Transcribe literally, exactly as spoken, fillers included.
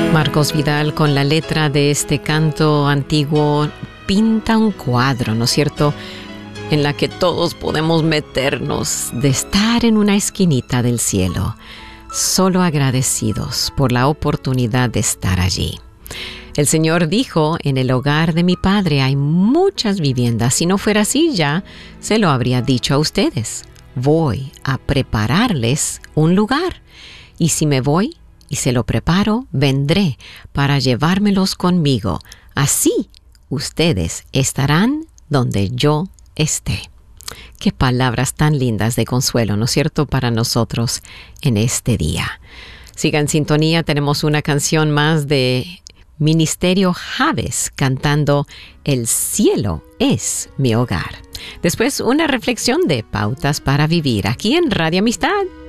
Marcos Vidal, con la letra de este canto antiguo, pinta un cuadro, ¿no es cierto?, en la que todos podemos meternos, de estar en una esquinita del cielo, solo agradecidos por la oportunidad de estar allí. El Señor dijo: en el hogar de mi Padre hay muchas viviendas. Si no fuera así, ya se lo habría dicho a ustedes. Voy a prepararles un lugar. Y si me voy y se lo preparo, vendré para llevármelos conmigo. Así ustedes estarán donde yo esté. Qué palabras tan lindas de consuelo, ¿no es cierto?, para nosotros en este día. Siga en sintonía, tenemos una canción más de Ministerio Javes cantando El cielo es mi hogar. Después, una reflexión de Pautas para Vivir aquí en Radio Amistad.